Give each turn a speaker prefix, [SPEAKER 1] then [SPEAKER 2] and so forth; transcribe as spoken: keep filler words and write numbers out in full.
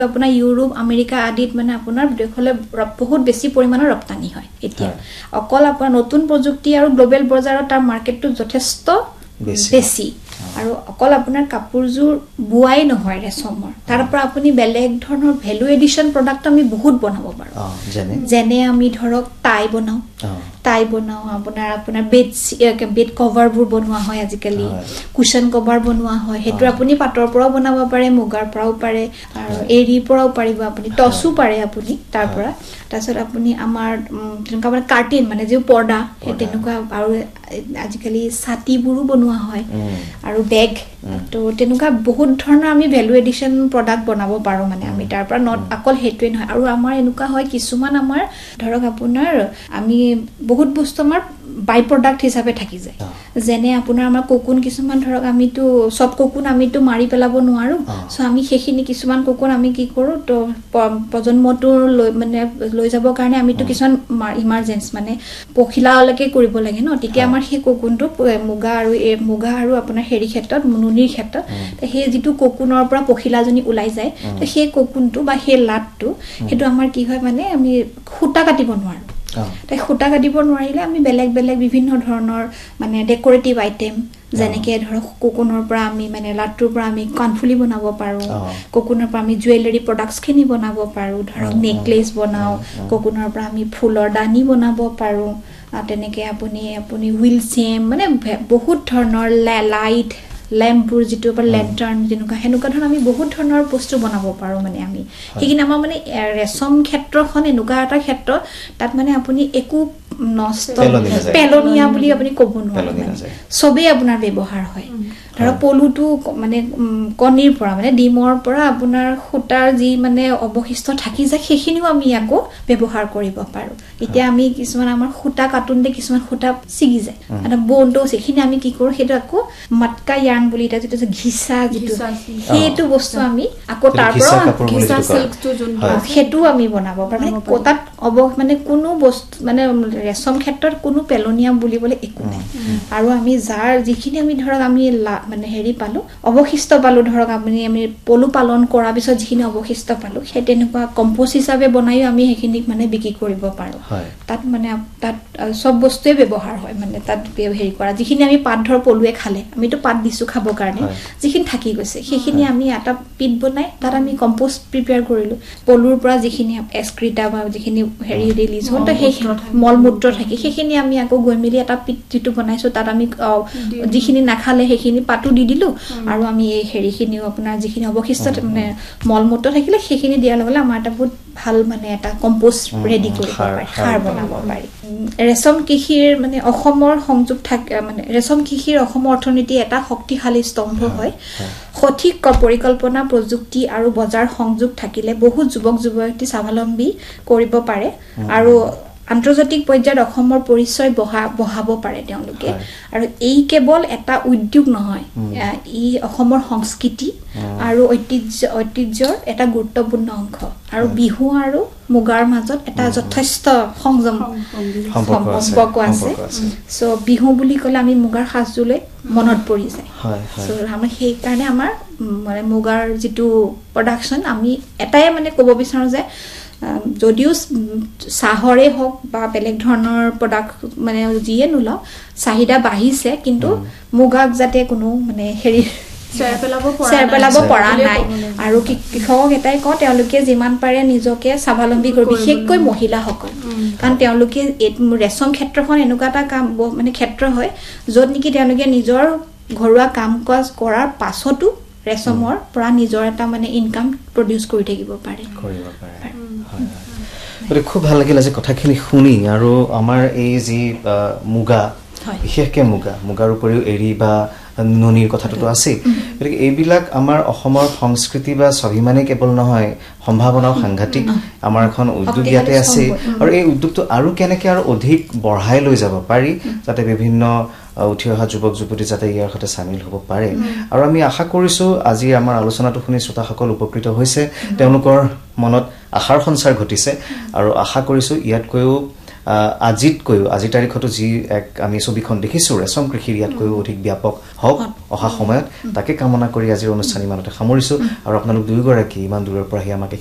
[SPEAKER 1] আপোনাৰ Europe America আদিত মানে আপোনাৰ দেশলৈ বহুত বেছি পৰিমাণৰ ৰপ্তানি হয় এতিয়া অকল আপোনাৰ নতুন প্ৰযুক্তি আৰু গ্লোবেল বজাৰত তাৰ মাৰ্কেটটো যথেষ্ট বেছি আৰু অকল আপোনাৰ কাপোৰযোৰ বুৱাই নহয় ৰেচমৰ তাৰ পৰা আপুনি বেলেগ ধৰণৰ ভ্যালু এডিশন প্ৰডাক্ট আমি বহুত বনাব পাৰো
[SPEAKER 2] যেনে
[SPEAKER 1] যেনে আমি ধৰক টাই বনাও টাই বনাও আপোনাৰ আপোনাৰ বেড বেড কভাৰবোৰ বনোৱা হয় আজিকালি কুশন কভাৰ বনোৱা হয় হেতু আপুনি পাটৰ পৰাও বনাব পাৰে মুগাৰ পৰাও পাৰে আৰু এৰি পৰাও পাৰিব আপুনি টসু পাৰে আপুনি তাৰ পৰা তাৰছত আপুনি আমাৰ তেনেকুৱা মানে কাৰ্টেন মানে যে পৰ্দা হে তেনেকুৱা আৰু আজিকালি ছাতিবোৰো বনোৱা হয় আৰু বেগ তো তেনেকুৱা বহুত ধৰণৰ আমি ভ্যালু এডিশন প্ৰডাক্ট বনাব পাৰো মানে আমি তাৰ পৰা নট অকল হেতুৱে নহয় আৰু আমাৰ এনেকুৱা হয় কিছুমান আমাৰ ধৰক আপোনাৰ আমি বহুত বস্তু আমাৰ বাই প্ৰডাক্ট হিচাপে থাকি যায় যেনে আপোনাৰ আমাৰ কোকুন কিছুমান ধৰক আমিতো সব কোকুন আমিতো মাৰি পেলাব নোৱাৰো সো আমি হেখিনি কিছুমান কোকুন আমি কি কৰো তো প্ৰজন্মটো মানে লৈ যাব কাৰণে আমিতো কিছুমান ইমার্জেন্স মানে পখিলালৈকে কৰিব লাগে ন তেতিয়া আমাৰ সেই কোকুনটো মুগা আৰু মুগা আৰু আপোনাৰ হেৰি ক্ষেত্ৰত মুনুনিৰ ক্ষেত্ৰত সেই যেটো কোকুনৰ পৰা পখিলাজনী ওলাই যায় তো সেই কোকুনটো বা সেই লাটটো হেতু আমাৰ কি হয় মানে আমি খুটা কাটিব নোৱাৰো তাই খুটা কাটিব নোৱাৰিলে আমি বেলেগ বেলেগ বিভিন্ন ধৰণৰ মানে ডেকোৰেটিভ আইটেম যেনেকে ধৰক কোকুনৰ পৰা আমি মানে লাটটোৰ পৰা আমি কানফুলি বনাব পাৰো কোকুনৰ পৰা আমি জুৱেলাৰী প্ৰডাক্টস খিনি বনাব পাৰো ধৰক নেকলেস বনাও কোকুনৰ পৰা আমি ফুলৰ দানি বনাব পাৰো তেনেকে আপুনি আপুনি হুইল চেম মানে বহুত ধৰণৰ লাইট ল্যাম্পবোৰ যেটো পৰা ল্যান্টাৰ্ন যেনেকুৱা হেনুকা ধৰণৰ আমি বহুত ধৰণৰ বস্তু বনাব পাৰো মানে আমি হেকিনা আমাৰ মানে ৰেচম ক্ষেত্ৰখন এনেকুৱা এটা ক্ষেত্ৰ তাত মানে আপুনি একো নষ্ট পেলনিয়া বুলি আপুনি ক'ব নোৱাৰে সবে আপোনাৰ ব্যৱহাৰ হয় ধৰক পলুটো মানে কণীৰ পৰা মানে ডিমৰ পৰা আপোনাৰ খুটাৰ যি মানে অৱশিষ্ট থাকি যায় হেখিনিও আমি আকৌ ব্যৱহাৰ কৰিব পাৰো এতিয়া আমি কিছুমান আমাৰ খুটা কাটুনতে কিছুমান খুটা ছিগি যায় আৰু বনটো সেখিনি আমি কি কৰো হেতু আকৌ মাটকা ইয়াৰ্ন বুলি এটা যেটো ঘিসা যেটো হেতু বস্তু আমি আকৌ তাৰ পৰা ঘিসা সিল্কটো যোন হেতু আমি বনাব পাৰো মানে কোটাত অব মানে কোনো বস্তু মানে ৰেচম ক্ষেত্ৰত কোনো পেলনিয়া বুলিবলে একো নাই আৰু আমি যাৰ যিখিনি আমি ধৰক আমি মানে হেৰি পালো অৱশিষ্ট পালো ধৰক আপুনি আমি পলু পালন কৰা পিছত যিখিনি অৱশিষ্ট পালো সেই তেনেকুৱা কম্পোষ্ট হিচাপে বনাইও আমি হেখিনি মানে বিক্ৰী কৰিব পাৰো তাত মানে তাত সব বস্তুৱে ব্যৱহাৰ হয় মানে তাত হেৰি কৰা যিখিনি আমি পাত ধৰ পলুৱে খালে আমিতো পাত দিছো খাব কাৰণে যিখিনি থাকি গৈছে সেইখিনি আমি এটা পিট বনাই তাত আমি কম্পোষ্ট প্ৰিপেয়াৰ কৰিলো পলুৰ পৰা যিখিনি এক্সক্ৰিটা বা যিখিনি হেৰি ৰিলিজ হ'ল তো সেই মলমূত্ৰ থাকে সেইখিনি আমি আকৌ গৈ মিলি এটা পিট যেটো বনাইছো তাত আমি যিখিনি নাখালে সেইখিনি পাতু দি দিলো আৰু আমি এই হেৰিখিনিও আপোনাৰ যিখিনি অৱশিষ্ট মানে মলমূত্ৰ থাকিলে সেইখিনি দিয়াৰ লগে আমাৰ এটা বহুত ভাল মানে এটা কম্পোষ্ট ৰেডি কৰিব পাৰি খাৰ বনাব পাৰি ৰেচম কৃষিৰ মানে অসমৰ সংযোগ থাকে মানে ৰেচম কৃষিৰ অসমৰ অৰ্থনীতি এটা শক্তিশালী স্তম্ভ হয় সঠিক পৰিকল্পনা প্ৰযুক্তি আৰু বজাৰ সংযোগ থাকিলে বহুত যুৱক যুৱতী স্বাৱলম্বী কৰিব পাৰে আৰু আন্তৰ্জাতিক পৰ্যায়ত অসমৰ পৰিচয় বহা বহাব পাৰে তেওঁলোকে আৰু এই কেৱল এটা উদ্যোগ নহয় ই অসমৰ সংস্কৃতি আৰু ঐতিহ্য ঐতিহ্যৰ এটা গুৰুত্বপূৰ্ণ অংশ আৰু বিহু আৰু মুগাৰ মাজত এটা যথেষ্ট সংযম সম্পৰ্ক আছে সো বিহু বুলি ক'লে আমি মুগাৰ সাজজুলৈ মনত পৰি যায় সো আমি সেই কাৰণে আমাৰ মানে মুগাৰ যেটো প্ৰডাকশন আমি এটাই মানে ক'ব বিচাৰো যে যদিও সাহৰে হক বা বেলেগ ধৰণৰ প্ৰডাক্ট মানে যিয়ে নুলা চাহিদা বাঢ়িছে কিন্তু মুগাক যাতে কোনো মানে হেৰি
[SPEAKER 3] চেৰ পেলাব পৰা
[SPEAKER 1] চেৰ পেলাব পৰা নাই আৰু কৃষকক এটাই কওঁ তেওঁলোকে যিমান পাৰে নিজকে স্বাৱলম্বী কৰিব বিশেষকৈ মহিলাসকল কাৰণ তেওঁলোকে ৰেচম ক্ষেত্ৰখন এনেকুৱা এটা কাম মানে ক্ষেত্ৰ হয় য'ত নেকি তেওঁলোকে নিজৰ ঘৰুৱা কাম কাজ কৰাৰ পাছতো ৰেচমৰ পৰা নিজৰ এটা মানে ইনকাম প্ৰডিউস কৰি থাকিব পাৰে
[SPEAKER 2] কৰিব পাৰে হয় খুব ভাল লাগিল যে কথাখিনি শুনি আৰু আমাৰ এই যি মুগা বিশেষকৈ মুগা মুগাৰ উপৰিও এৰি বা ননিৰ কথাটো আছে গতিকে এইবিলাক আমাৰ অসমৰ সংস্কৃতি বা স্বাভিমানে কেৱল নহয় সম্ভাৱনাও সাংঘাতিক আমাৰ এখন উদ্যোগ ইয়াতে আছে আৰু এই উদ্যোগটো আৰু কেনেকৈ আৰু অধিক বঢ়াই লৈ যাব পাৰি যাতে বিভিন্ন উঠি অহা যুৱক যুৱতী যাতে ইয়াৰ সৈতে সামিল হ'ব পাৰে আৰু আমি আশা কৰিছো আজি আমাৰ আলোচনাটো শুনি শ্ৰোতাসকল উপকৃত হৈছে তেওঁলোকৰ মনত আশাৰ সঞ্চাৰ ঘটিছে আৰু আশা কৰিছো ইয়াতকৈও আজিতকৈও আজিৰ তাৰিখতো যি এক আমি ছবিখন দেখিছোঁ ৰেচম কৃষিৰ ইয়াতকৈও অধিক ব্যাপক হওক অহা সময়ত তাকে কামনা কৰি আজিৰ অনুষ্ঠান ইমানতে সামৰিছোঁ আৰু আপোনালোক দুয়োগৰাকী ইমান দূৰৰ পৰা আহি আমাক